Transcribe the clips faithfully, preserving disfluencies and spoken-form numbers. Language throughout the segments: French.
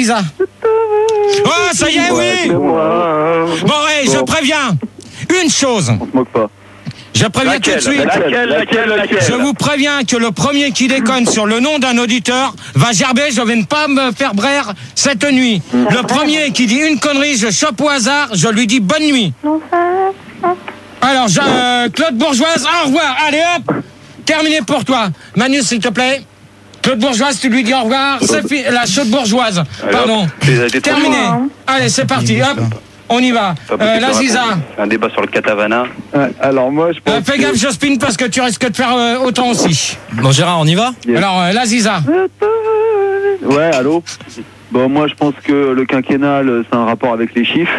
Ziza. Oh, ça y est, Ouais, c'est oui. moi. Bon, ouais, je Bon. préviens. Une chose. On se moque pas. Je préviens Laquelle, tout de suite. laquelle, laquelle, laquelle Je vous préviens que le premier qui déconne sur le nom d'un auditeur va gerber, je vais ne pas me faire braire cette nuit. Le premier qui dit une connerie, je chope au hasard, je lui dis bonne nuit. Alors, je- euh, Claude Bourgeoise, au revoir. Allez hop, terminé pour toi. Manu, s'il te plaît. Claude Bourgeoise, tu lui dis au revoir. C'est fi- la chaude bourgeoise. Pardon. Terminé. Allez, c'est parti. Hop, on y va. Euh, la Ziza. Un débat sur le Catavana. Ouais, alors moi, je pense. Euh, fais que- gaffe, je spin parce que tu risques de faire euh, autant aussi. Bon, Gérard, on y va? Yes. Alors, euh, la Ziza. Ouais, allô. Bon, moi, je pense que le quinquennal, c'est un rapport avec les chiffres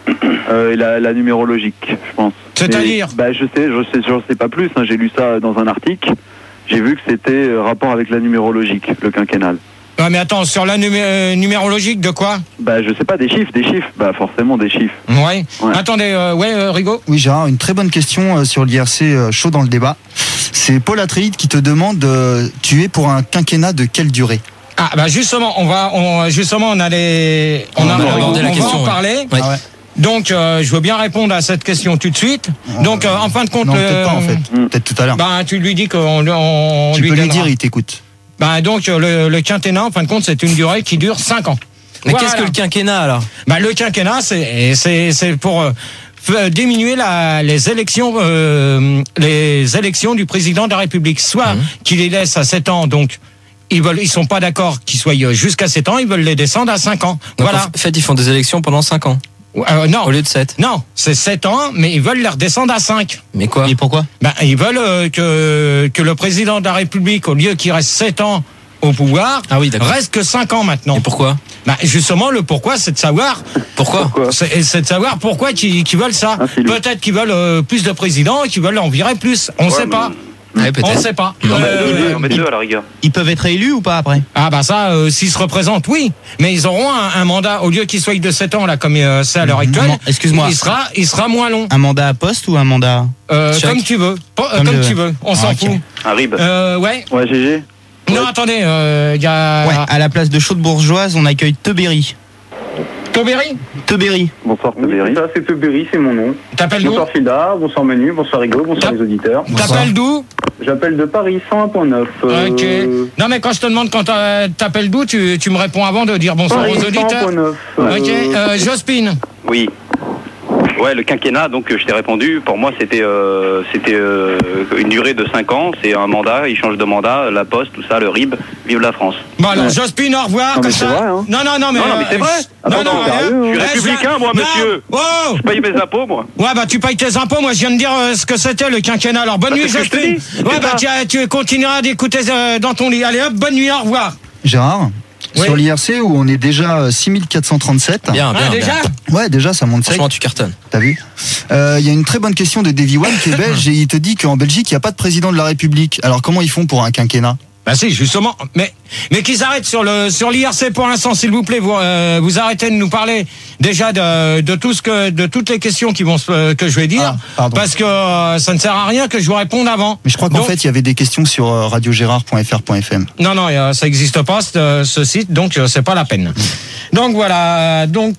euh, et la, la numérologique, je pense. C'est-à-dire Mais, bah, je sais, je sais, je sais pas plus. Hein, j'ai lu ça dans un article. J'ai vu que c'était euh, rapport avec la numérologique, le quinquennal. Ouais, mais attends, sur la numé- euh, numérologique de quoi? Bah, je sais pas, des chiffres, des chiffres. Bah, forcément, des chiffres. Ouais. Ouais. Attendez, euh, ouais, euh, Rigaud. Oui, Gérard, une très bonne question euh, sur l'I R C euh, chaud dans le débat. C'est Paul Atreides qui te demande euh, tu es pour un quinquennat de quelle durée? Ah, bah justement, on va, on, justement, on allait, on, On a, va on, aborder la on question, va en ouais. parler. Ouais. Ah ouais. Donc, euh, je veux bien répondre à cette question tout de suite. Donc, euh, en fin de compte, Non, le- peut-être pas en fait. Mm. Peut-être tout à l'heure. bah, tu lui dis qu'on on, tu lui peux lui donnera. dire, il t'écoute. Bah, donc, euh, le, le quinquennat, en fin de compte, c'est une durée qui dure cinq ans. Mais Voilà. qu'est-ce que le quinquennat alors? Bah, le quinquennat, c'est, c'est, c'est pour euh, f- diminuer la, les élections, euh, les élections du président de la République. Soit Mmh. qu'il les laisse à sept ans, donc ils veulent, ils sont pas d'accord qu'ils soient jusqu'à sept ans, ils veulent les descendre à cinq ans. Donc, Voilà. en fait, ils font des élections pendant cinq ans, Euh, non, au lieu de sept. non, c'est sept ans, mais ils veulent les redescendre à cinq. Mais quoi? Et pourquoi? Ben, ils veulent euh, que que le président de la République, au lieu qu'il reste sept ans au pouvoir, Ah oui, d'accord. reste que cinq ans maintenant. Et pourquoi? Ben, justement, le pourquoi, c'est de savoir. Pourquoi? Pourquoi C'est, c'est de savoir pourquoi qu'ils, qu'ils veulent ça. Ah, c'est lui. Peut-être qu'ils veulent euh, plus de présidents et qu'ils veulent en virer plus. On ne sait pas. Ouais, On ne peut-être. sait pas. On met Euh, deux, on met deux à la rigueur. Ils peuvent être élus ou pas après? ah bah ça, euh, s'ils se représentent, oui. Mais ils auront un, un mandat, au lieu qu'ils soient de sept ans, là, comme euh, c'est à l'heure actuelle, Non, excuse-moi. il sera, il sera moins long. Un mandat à poste ou un mandat? Euh, Chèque. comme tu veux. Pas- euh, Comme comme le- tu veux. On s'en Ah, ok. fout. Un rib. Euh, ouais. Ouais, G G. Non, attendez, euh, il y a Ouais, à la place de chaude bourgeoise, on accueille Teuberry. Tauberry. Teuberry. Bonsoir, Oui, Théberry. c'est ça, c'est Teuberry, c'est mon nom. T'appelles d'où? Bonsoir Filda, bonsoir Manu, bonsoir Rigaud, bonsoir Ta- les auditeurs. T'appelles d'où? J'appelle de Paris cent un point neuf. euh, Ok. Non, mais quand je te demande quand t'a- t'appelles d'où, tu, tu me réponds avant de dire bonsoir Paris aux auditeurs. cent un point neuf. Ok, euh, Jospin. Oui. Ouais, le quinquennat, donc euh, je t'ai répondu. Pour moi, c'était euh, c'était euh, une durée de cinq ans. C'est un mandat, il change de mandat, la poste, tout ça, le R I B. Vive la France. Bon, alors, Ouais. Jospin, au revoir. Non, comme mais c'est ça. vrai, hein. Non, non, non, mais. Non, non, mais c'est vrai. euh, Non, Attends, non, sérieux, euh, hein. Je suis euh, républicain, moi, non. monsieur. Oh Je paye mes impôts, moi. Ouais, bah, tu payes tes impôts. Moi, je viens de dire euh, ce que c'était le quinquennat. Alors, bonne Bah, nuit, c'est ce que je te Jospin. dis. Ouais, C'est bah, ça. tu, tu continueras d'écouter euh, dans ton lit. Allez, hop, bonne nuit, au revoir. Gérard, Oui. sur l'I R C où on est déjà euh, six mille quatre cent trente-sept. Bien, bien, Ah, déjà? bien. Ouais, déjà, ça monte sec. Franchement, tu cartonnes. T'as vu? Euh, Il y a une très bonne question de Davy One qui est belge et il te dit qu'en Belgique, il n'y a pas de président de la République. Alors comment ils font pour un quinquennat? Bah si, justement. Mais mais qu'ils arrêtent sur le sur l'I R C pour l'instant, s'il vous plaît. Vous euh, vous arrêtez de nous parler déjà de de tout ce que de toutes les questions qui vont se- que je vais dire, Ah, pardon. parce que euh, ça ne sert à rien que je vous réponde avant. Mais je crois qu'en Donc- fait, il y avait des questions sur euh, radio gérard point f r point f m. Non non, euh, ça n'existe pas ce, ce site, donc euh, c'est pas la peine. Donc voilà. Donc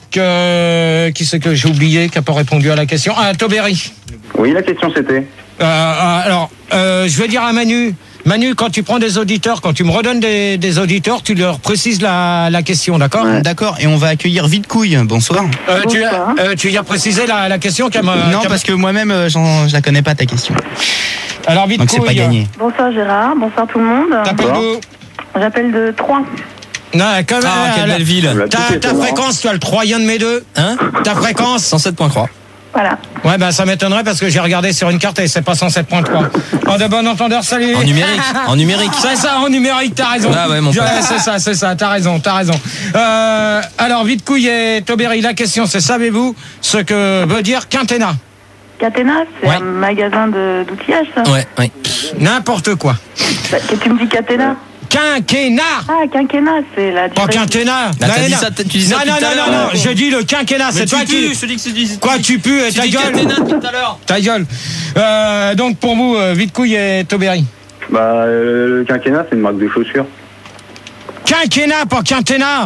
euh, qui c'est que j'ai oublié qui a pas répondu à la question? Ah, Tauberry. Oui, la question c'était. Euh, euh, alors, euh, je vais dire à Manu. Manu, quand tu prends des auditeurs, quand tu me redonnes des, des auditeurs, tu leur précises la, la question, d'accord? Ouais. D'accord, et on va accueillir Vite Couille. Bonsoir. Euh, tu, Bonsoir. euh, tu viens préciser la, la question qu'elle m'a- non, qu'elle parce que moi-même, euh, j'en- je la connais pas ta question. m'a- Alors, vite Donc c'est pas couille, gagné. Bonsoir Gérard, bonsoir tout le monde. T'appelles d'où? J'appelle de Troyes. Non, comme, Ah, quelle euh, belle ville. Ta, ta fréquence, tu as le troyen de mes deux. Hein? Ta fréquence? cent sept point trois. Voilà. Ouais, bah ça m'étonnerait parce que j'ai regardé sur une carte et c'est pas cent sept point trois. En de bon entendeur, salut. En numérique. En numérique. C'est ça, en numérique, t'as raison. Ah ouais, mon pote. C'est ça, c'est ça, t'as raison, t'as raison. Euh, alors, vite couille et Tauberry, la question c'est, savez-vous ce que veut dire quinquennat? Catena, c'est Ouais. un magasin de- d'outillage, ça. Ouais, ouais. N'importe quoi. Bah, que tu me dis Catena? Quinquennat. Ah, quinquennat, c'est la Pas durée. quinquennat. Bah, t'as Non, dit non. ça, tu dis ça non, tout non, à non, l'heure. non, non, je dis le quinquennat, c'est toi qui... je te dis que c'est Quoi, tu pues et ta gueule? tout à l'heure. Ta gueule. Euh, donc pour vous, euh, vite couille et Tauberry. Bah, euh, le quinquennat, c'est une marque de chaussures. Quinquennat, pas quinquennat.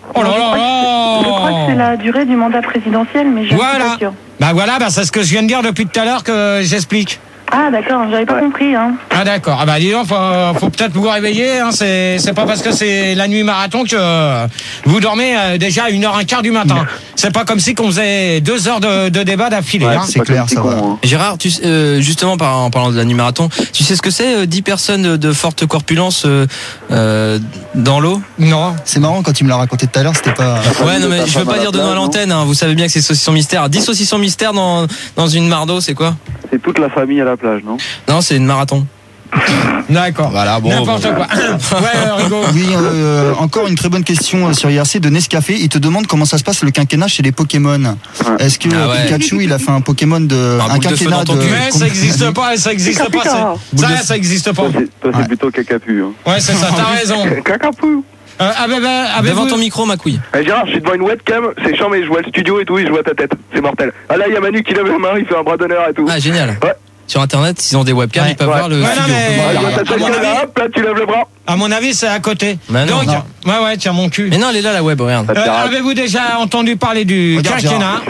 Oh là là Je crois que c'est la durée du mandat présidentiel, mais je ne Voilà. suis pas sûre. Bah voilà, bah c'est ce que je viens de dire depuis tout à l'heure que j'explique. Ah d'accord, j'avais pas Ouais. compris. Hein. Ah d'accord. Ah bah dis donc, faut, faut peut-être vous réveiller. Hein. C'est, c'est pas parce que c'est la nuit marathon que euh, vous dormez euh, déjà à une heure un quart du matin. C'est pas comme si qu'on faisait deux heures de, de débat d'affilée. Ouais, hein. c'est pas clair, comme si ça con, va. hein. Gérard, tu, sais, euh, justement par, en parlant de la nuit marathon, tu sais ce que c'est euh, dix personnes de, de forte corpulence euh, euh, dans l'eau? Non. C'est marrant quand tu me l'as raconté tout à l'heure, c'était pas. Ouais, non mais ta je veux femme pas à dire la de nom à plage, l'antenne, hein. Vous savez bien que c'est saucisson mystère. dix saucissons mystères dans, dans une marde d'eau, c'est quoi? C'est toute la famille à la plage, non? Non, c'est une marathon. D'accord. Voilà, bon. N'importe bon. quoi. Ouais, euh, Rigaud. Oui, euh, encore une très bonne question sur I R C de Nescafé. Il te demande comment ça se passe le quinquennat chez les Pokémon. Est-ce que Ah ouais. Pikachu il a fait un Pokémon de Un un boule de feu quinquennat dans ton de cul. Mais ça existe pas, ça existe pas. Pika, c'est- Ça, ça existe pas. Toi, c'est, toi, c'est Ouais. plutôt cacapu. Hein. Ouais, c'est ça. T'as raison. Cacapou. Euh, avez- avez- Devant avez-vous- ton micro, ma couille. Eh, Gérard, je suis devant une webcam, c'est chiant, mais je vois le studio et tout, et je vois ta tête. C'est mortel. Ah là, il y a Manu qui lève la main, il fait un bras d'honneur et tout. Ah, génial. Ouais. Sur internet, s'ils ont des webcams, Ouais. ils peuvent Ouais. voir le Ouais, non, studio. mais- Ah, je vois ta à tête mon qui est là, avis- hop, là, tu lèves le bras. À mon avis, c'est à côté. Bah non. Donc, Non. ouais, ouais, tiens mon cul. Mais non, elle est là, la web, regarde. Ça te Euh, fait rater. avez-vous déjà entendu parler du Regarde, quinquennat?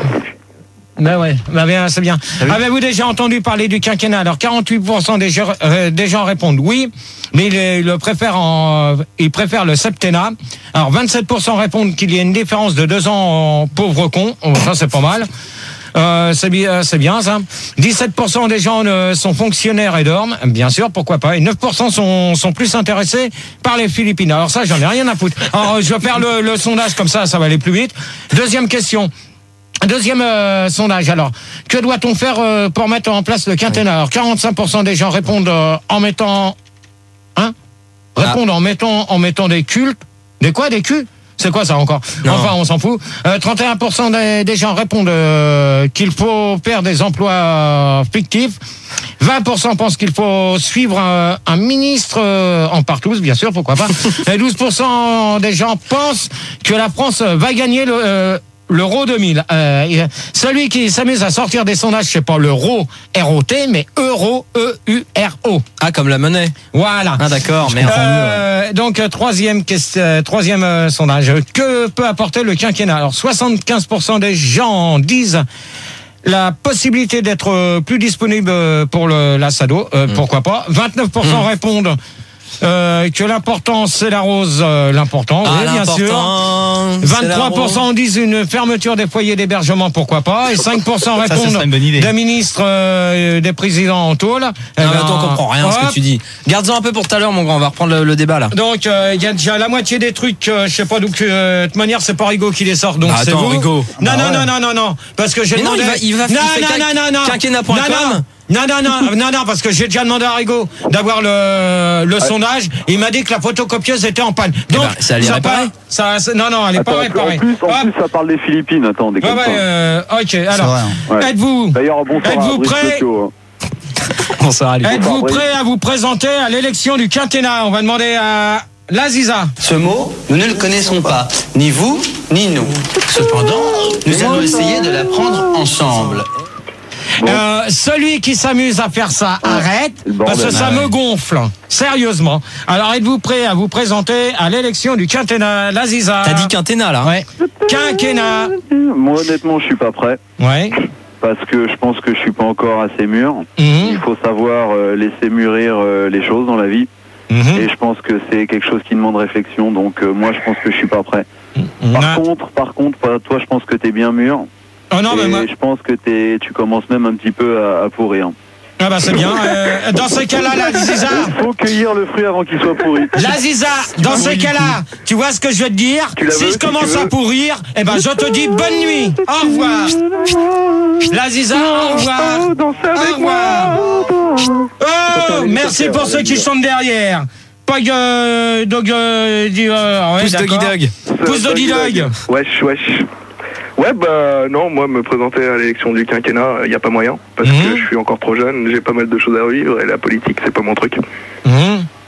Ben ouais, bah bien, c'est bien. vu Avez-vous déjà entendu parler du quinquennat? Alors quarante-huit pour cent des, gens- euh, des gens répondent oui, mais ils euh, le préfèrent en, ils préfèrent le septennat. Alors vingt-sept pour cent répondent qu'il y a une différence de deux ans en pauvre con. Oh, ça c'est pas mal. Euh, c'est bien, c'est bien ça. dix-sept pour cent des gens euh, sont fonctionnaires et dorment, bien sûr, pourquoi pas. Et neuf pour cent sont, sont plus intéressés par les Philippines. Alors ça, j'en ai rien à foutre. Alors je vais faire le, le sondage comme ça, ça va aller plus vite. Deuxième question. Deuxième euh, sondage. Alors, que doit-on faire euh, pour mettre en place le quinquennat? Alors, quarante-cinq pour cent des gens répondent euh, en mettant, hein, répondent en mettant, en mettant des cultes. Des quoi, des culs? C'est quoi ça encore? Non. Enfin, on s'en fout. Euh, trente et un pour cent des, des gens répondent euh, qu'il faut faire des emplois euh, fictifs. vingt pour cent pensent qu'il faut suivre un, un ministre euh, en partouze, bien sûr, pourquoi pas. Et douze pour cent des gens pensent que la France va gagner le... euh, l'euro deux mille. Euh, il- celui qui s'amuse à sortir des sondages, je sais pas, l'euro R O T, mais euro E U R O. Ah, comme la monnaie. Voilà. Ah, d'accord, merde. Euh, donc euh, troisième question, euh, troisième euh, sondage. Que peut apporter le quinquennat? Alors soixante-quinze pour cent des gens disent la possibilité d'être euh, plus disponible euh, pour le la SADO. Euh, Mm. Pourquoi pas? vingt-neuf pour cent Mm. répondent euh, que l'important c'est la rose. euh, l'important, Ah, oui, bien sûr. l'important, c'est la vingt-trois pour cent rose. disent une fermeture des foyers d'hébergement, pourquoi pas. Et cinq pour cent Ça, ce répondent serait une bonne idée. des ministres, euh, des présidents en tôle. Eh Non, mais ben, attends, on comprend rien à ce hop. que tu dis. Garde-en un peu pour tout à l'heure, mon grand. On va reprendre le, le débat, là. Donc il y a déjà la moitié des trucs, euh, je sais pas d'où que euh, de toute manière c'est pas Rigaud qui les sort, donc Ah, c'est attends, vous. Rigaud. Non Bah non, ouais. non non non non parce que j'ai Mais non, demandé. il va- il va- non, il fait non, non, non, non. quinquennat point com. Non, non. Non, non, non, non, non, parce que j'ai déjà demandé à Rigaud d'avoir le, le sondage. Il m'a dit que la photocopieuse était en panne. Donc, ben, c'est à les réparer. pas- ça, ça- non, non, elle est Attends, pas en réparée. plus, en Hop. plus, ça parle des Philippines. Attends, Ouais, déconne ouais, pas. euh, ok, alors, vrai, hein. Ouais. êtes-vous, D'ailleurs, bonsoir à êtes-vous Brice prêt Tokyo, hein. Bonsoir, Ali. êtes-vous Brice. prêt à vous présenter à l'élection du quinquennat? On va demander à l'Aziza. Ce mot, nous ne le connaissons pas, ni vous, ni nous. Cependant, nous allons essayer de l'apprendre ensemble. Bon. Euh, celui qui s'amuse à faire ça, arrête, le bordel. parce que ça Ah me ouais. gonfle. Sérieusement. Alors, êtes-vous prêt à vous présenter à l'élection du quinquennat, l'Aziza? T'as dit quinquennat, là. Ouais. Quinquennat. Moi, honnêtement, je suis pas prêt. Ouais. Parce que je pense que je suis pas encore assez mûr. Mhm. Il faut savoir euh, laisser mûrir euh, les choses dans la vie. Mhm. Et je pense que c'est quelque chose qui demande réflexion. Donc euh, moi, je pense que je suis pas prêt. Par Ah. contre, par contre, toi, je pense que t'es bien mûr. Oh non, mais et moi. je pense que t'es, tu commences même un petit peu à, à pourrir. Ah bah c'est bien. Euh, dans ce cas-là, l'Aziza. Il faut cueillir le fruit avant qu'il soit pourri. L'Aziza, dans ce cas-là, tu vois ce que je vais te dire? Tu la Si veux, je si commence tu veux. à pourrir, eh ben je te dis bonne nuit. Au revoir. L'Aziza, au revoir. Au revoir. Oh, merci pour ceux qui sont derrière. Pas que Dog euh, dit, euh, ouais, Pousse Doggy d'accord. Dog. Pousse Doggy Dog. Wesh, wesh. Ouais, bah non, moi, me présenter à l'élection du quinquennat, il n'y a pas moyen. Parce Mhm. que je suis encore trop jeune, j'ai pas mal de choses à vivre et la politique, c'est pas mon truc. Mhm.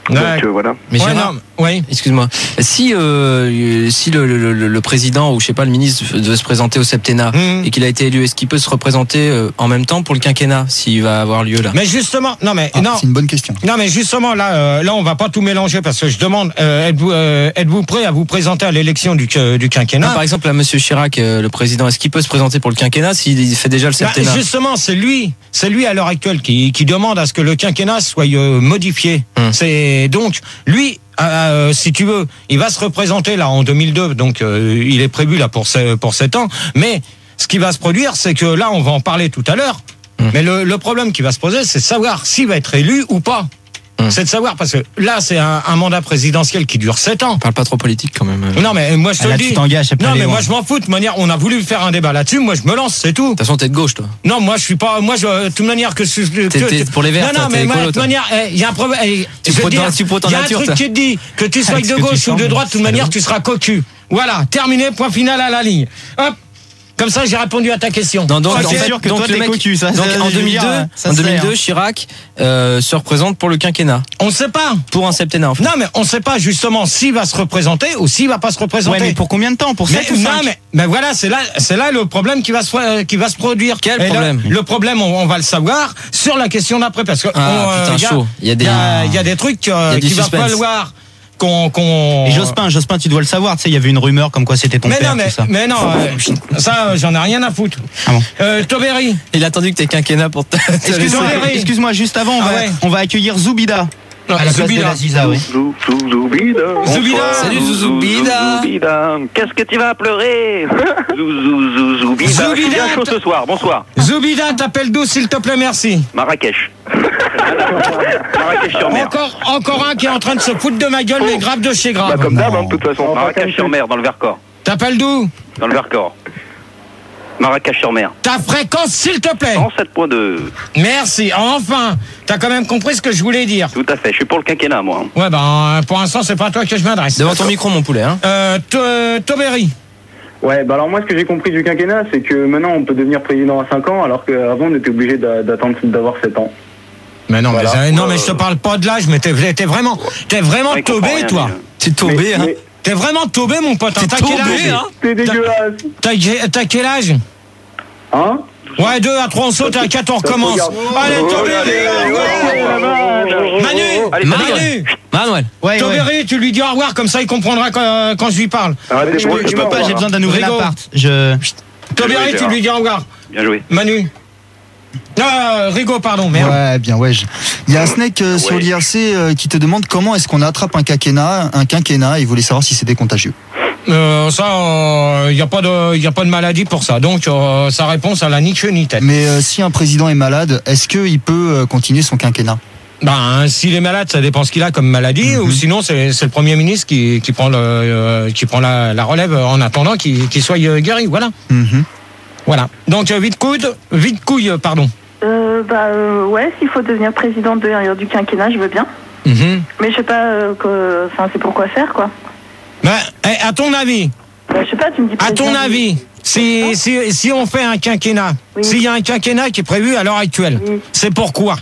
Donc Ouais. euh, voilà. Mais Ouais, Gérard, non, oui. excuse-moi. Si euh, si le, le, le, le président ou je sais pas le ministre devait se présenter au septennat Mmh. et qu'il a été élu, est-ce qu'il peut se représenter euh, en même temps pour le quinquennat s'il va avoir lieu là? Mais justement, non mais Ah, non. c'est une bonne question. Non mais justement là, euh, là on va pas tout mélanger parce que je demande, euh, êtes-vous euh, êtes-vous prêt à vous présenter à l'élection du, euh, du quinquennat? Non, par exemple, là, Monsieur Chirac, euh, le président, est-ce qu'il peut se présenter pour le quinquennat s'il fait déjà le Bah, septennat? justement, c'est lui, c'est lui à l'heure actuelle qui, qui demande à ce que le quinquennat soit euh, modifié. Hum. C'est donc lui, euh, si tu veux, il va se représenter là en deux mille deux, donc euh, il est prévu là pour ce, pour sept ans. Mais ce qui va se produire, c'est que là, on va en parler tout à l'heure. Hum. Mais le, le problème qui va se poser, c'est de savoir s'il va être élu ou pas. Hum. C'est de savoir parce que là, c'est un, un mandat présidentiel qui dure sept ans. On parle pas trop politique quand même. Non mais moi je te Ah, là, le dis. tu t'engages, c'est pas Non mais Léon. moi je m'en fous de toute manière. On a voulu faire un débat là-dessus. Moi je me lance, c'est tout. De toute façon, t'es de gauche, toi. Non, moi je suis pas. Moi, je, de toute manière que. que- T'es- t'es que- pour les Verts, Non, toi, non, t'es mais moi, écolo, de toute toi. manière, il y a un problème. eh, Tu je veux prônes dire, ton- tu prônes ton il y a un nature, truc toi. qui te dit que tu sois Avec de ce que tu gauche ou sens, de droite, de toute manière, tu seras cocu. Voilà, terminé, point final à la ligne. Hop. Comme ça, j'ai répondu à ta question. Non, donc, Ah, en c'est fait, sûr que donc toi, le t'es mec, cocu, ça, donc ça, en je veux dire, deux mille deux, ça en se fait, deux mille deux, hein. Chirac euh, se représente pour le quinquennat, On ne sait pas. pour un septennat. En fait. Non, mais on ne sait pas justement s'il va se représenter ou s'il va pas se représenter. Ouais, mais pour combien de temps? Pour Mais, sept ou non, cinq? mais, mais voilà, c'est là, c'est là le problème qui va se, euh, qui va se produire. Quel Et là, problème Le problème, on, on va le savoir sur la question d'après, parce que Ah, on, euh, putain, y a- chaud. Il y a des- il y a, il y a des trucs euh, Il y a du qu'il va suspense. falloir qu'on, qu'on. Et Jospin, Jospin, tu dois le savoir, tu sais, il y avait une rumeur comme quoi c'était ton Mais père, non, mais, tout ça. mais non, euh, ça, euh, j'en ai rien à foutre. Ah bon. Euh, Taubéry, Il a attendu que t'aies quinquennat pour te. te Excuse-moi, Excuse-moi, laisser. excuse-moi, juste avant, on, Ah va, ouais. on va accueillir Zoubida. Non, À la place de Zoubida. la Ziza, oui. Zou- zou- Zoubida. Zoubida. Salut, Zoubida. Zoubida. Qu'est-ce que tu vas pleurer? Zou- zou- zou- Zoubida. Je suis Zoubida, bien chaud t'as- ce soir. Bonsoir. Zoubida, t'appelles d'où, s'il te plaît, merci. Marrakech. Marrakech sur mer. Encore, encore un qui est en train de se foutre de ma gueule, mais grave de chez Bah, grave. comme d'hab, hein, de toute façon. Marrakech sur mer, dans le Vercors. T'appelles d'où? Dans le Vercors. Marrakech sur mer. Ta fréquence, s'il te plaît. cent sept point deux. Merci. Enfin, t'as quand même compris ce que je voulais dire. Tout à fait. Je suis pour le quinquennat, moi. Ouais, ben, pour l'instant, c'est pas à toi que je m'adresse. Devant ton micro, mon poulet. Hein. Euh, To- Taubéry. Ouais, bah alors moi, ce que j'ai compris du quinquennat, c'est que maintenant, on peut devenir président à cinq ans, alors qu'avant, on était obligé d'a- d'attendre d'avoir sept ans. Mais non, Voilà. mais, euh, non, mais je te parle pas de l'âge, mais t'es, t'es vraiment, t'es vraiment Ouais, il comprend taubé, rien, toi. lui, hein. T'es tombé, Mais- hein. mais T'es vraiment taubé, mon pote. hein. T'es T'as quel tombé, âge hein. C'est dégueulasse. T'as, t'as quel âge? Hein? Ouais, deux à trois, on saute, à quatre, on recommence. regarde. Allez, Oh, Taubéry. allez, ouais, Manu, Allez, Manu, Manuel. Ouais, ouais. Taubéry, tu lui dis au revoir, comme ça il comprendra quand, quand je lui parle. Arrêtez Je, peux- je peux pas, j'ai besoin d'un nouvel Rigaud. appart. Je... Taubéry, joué, tu Gérard. lui dis au revoir. Bien joué. Manu. Ah, Rigaud, pardon, merde. Ouais, bien, ouais. je- Il y a un Snake euh, sur Ouais. l'I R C euh, qui te demande comment est-ce qu'on attrape un quinquennat, un quinquennat, et il voulait savoir si c'était contagieux. Euh, ça, il n'y a pas de, y a pas de maladie pour ça. Donc, euh, sa réponse, elle a ni queue ni tête. Mais euh, si un président est malade, est-ce qu'il peut euh, continuer son quinquennat? Ben, s'il est malade, ça dépend ce qu'il a comme maladie, ou sinon c'est, c'est le Premier ministre qui, qui prend, le, euh, qui prend la, la relève en attendant qu'il, qu'il soit euh, guéri. Voilà. Mhm. Voilà. Donc, euh, vite coude, vite couille, pardon. Euh, bah euh, ouais, s'il faut devenir président de, du quinquennat, je veux bien. Mhm. Mais je sais pas, euh, que- enfin c'est pour quoi faire quoi. Ben, eh, à ton avis, Bah, je sais pas, tu me dis. à ton président, avis, si, si, si on fait un quinquennat, Oui. s'il y a un quinquennat qui est prévu à l'heure actuelle, Oui. c'est pourquoi?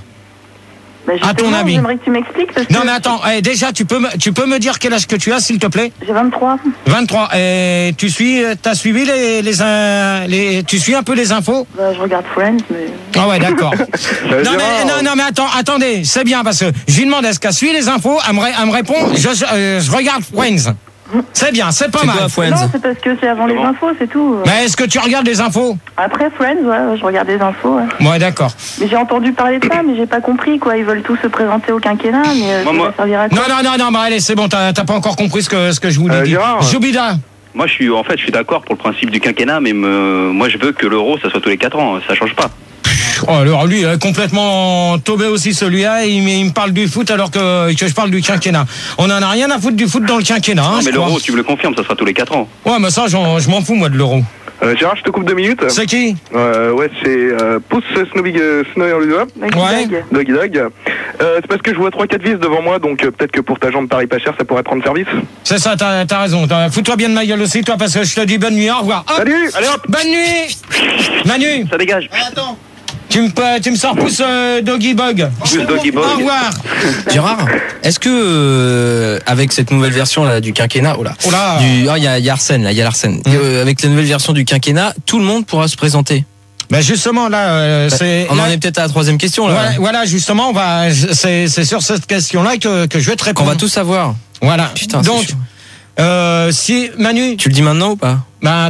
Bah, à ton justement, avis. J'aimerais que tu m'expliques parce que Non mais attends, eh, déjà tu peux, me, tu peux me dire quel âge que tu as s'il te plaît? j'ai vingt-trois. vingt-trois. Et tu suis, t'as suivi les, les, euh, les, tu suis un peu les infos? Bah, je regarde Friends, mais. Ah ouais, d'accord. non mais non, non mais attends, attendez, c'est bien parce que je lui demande est-ce qu'elle suit les infos, elle me, ré- elle me répond, je, je, euh, je regarde Friends. C'est bien, c'est pas C'est mal. quoi, Friends? Non, c'est parce que c'est avant les Comment infos, c'est tout. Mais est-ce que tu regardes les infos? Après Friends, ouais, je regarde les infos. Ouais. Ouais, d'accord. Mais j'ai entendu parler de ça, mais j'ai pas compris quoi. Ils veulent tous se présenter au quinquennat, mais euh, Moi, ça moi- va servir à quoi? Non, non, non, non, bah allez, c'est bon, t'as t'as pas encore compris ce que, ce que je voulais Euh, dire. Gérard. Zoubida. Moi, je suis, en fait, je suis d'accord pour le principe du quinquennat, mais me- moi, je veux que l'euro, ça soit tous les quatre ans. Ça change pas. Oh, alors lui, il est complètement tombé aussi celui-là, il, me- il me parle du foot alors que, que je parle du quinquennat. On en a rien à foutre du foot dans le quinquennat, hein, Non, je mais crois. l'euro, tu me le confirmes, ça sera tous les quatre ans. Ouais, mais ça, j'en- je m'en fous, moi, de l'euro. Euh, Gérard, je te coupe deux minutes. C'est qui? Euh, ouais, c'est euh, Pouce Snowbig Snowyer Mec, Ouais. blague. Doggy Dog. Euh, c'est parce que je vois trois quatre vis devant moi, donc euh, peut-être que pour ta jambe Paris pas cher, ça pourrait prendre service. C'est ça, t'as t'as raison. T'as- Fous-toi bien de ma gueule aussi, toi, parce que je te dis bonne nuit, au revoir. Hop. Salut. Allez hop, Bonne nuit Manu, ça dégage. Attends. Tu me, tu me sors pouce euh, Doggy Bog. Pouce Doggy Bog. Au revoir. Gérard, est-ce que euh, avec cette nouvelle version là, du quinquennat, oh là, Oh là. du, ah, il y a, il y a Arsène là, il y a l'Arsène. Euh, avec la nouvelle version du quinquennat, tout le monde pourra se présenter. Ben justement là, euh, Bah, c'est. on là, en est peut-être à la troisième question là. Voilà, voilà, justement, on va. C'est, c'est sur cette question-là que que je vais te Qu'on répondre. va tout savoir. Voilà. Putain, c'est Donc, chaud. euh, si Manu, Tu le dis maintenant ou pas? ben